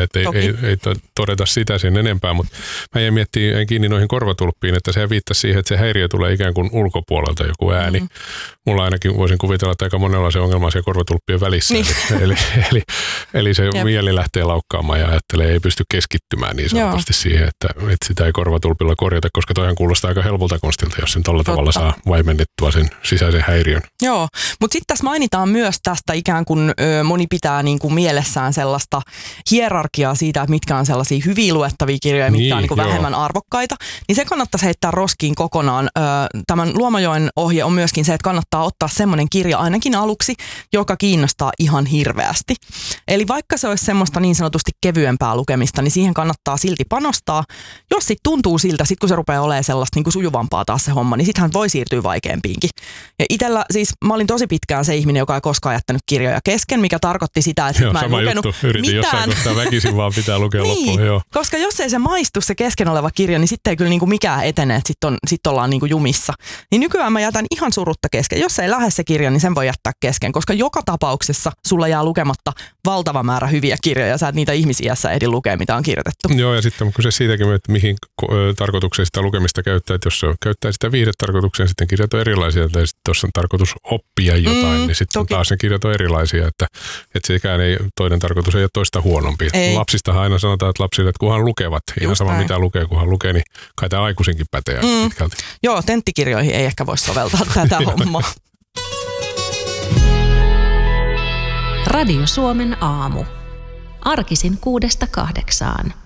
että ei todeta sitä sen enempää, mutta mä jäin miettimään kiinni noihin korvatulppiin, että se viittasi siihen, että se häiriö tulee ikään kuin ulkopuolelta joku ääni. Mulla ainakin voisin kuvitella, että aika monella se ongelma on siellä korvatulppien välissä. Niin. Eli se mieli lähtee laukkaamaan ja ajattelee, ei pysty keskittymään niin sanotusti siihen, että sitä ei korvatulpilla korjata, koska toihan kuulostaa aika helpolta konstilta, jos sen tolla tavalla saa vaimennettua sen sisäisen häiriön. Joo, mutta sitten tässä mainitaan myös tästä ikään kuin moni pitää niin kuin mielessään sellaista hierarkiaa siitä, että mitkä on sellaisia hyviä luettavia kirjoja, mitkä on niin kuin vähemmän arvokkaita, niin se kannattaisi heittää roskiin kokonaan. Tämän Luomajoen ohje on myöskin se, että kannattaa ottaa semmoinen kirja ainakin aluksi, joka kiinnostaa ihan hirveästi. Eli vaikka se olisi semmoista niin sanotusti kevyempää lukemista, niin siihen kannattaa silti panostaa. Jos sitten tuntuu siltä, kun se rupeaa olemaan sellaista niin kuin sujuvampaa taas se homma, niin sittenhän voi siirtyä vaikeampiinkin. Ja itsellä siis mä olin tosi pitkään se ihminen, joka ei koskaan jättänyt kirjoja kesken, mikä tarkoitti sitä, että mä en lukenut juttu. Yritin mitään. Jossain kohtaa väkisin vaan pitää lukea niin, loppuun. Joo. Koska jos ei se maistu se kesken oleva kirja, niin sitten ei kyllä niinku mikään etene, että sit ollaan niinku jumissa. Niin nykyään mä jätän ihan surutta kesken. Jos ei lähde se kirja, niin sen voi jättää kesken, koska joka tapauksessa sulla jää lukematta valtava määrä hyviä kirjoja. Sä et niitä ihmisiässä ehdi lukea, mitä on kirjoitettu. Joo, ja sitten kun se siitäkin, että mihin tarkoitukseen sitä lukemista käyttää, että jos se käyttää sitä viihdetarkoitukseen, sitten kirjat on erilaisia, tai sitten jos on tarkoitus oppia jotain, niin sitten taas ne kirjat on erilaisia, että sekään ei, toinen tarkoitus ei ole toista huonompi. Ei. Lapsistahan aina sanotaan, että lapsille, että kunhan lukevat, ihan sama mitä kunhan lukee, niin kai tämä aikuisenkin pätee pitkälti. Joo, tenttikirjoihin ei ehkä voi soveltaa tätä hommaa. Radio Suomen aamu. Arkisin 6–8.